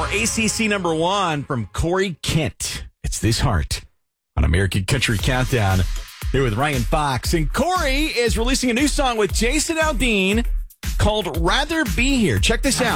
ACC number one from Corey Kent. It's This Heart on American Country Countdown here with Ryan Fox. And Corey is releasing a new song with Jason Aldean called Rather Be Here. Check this out.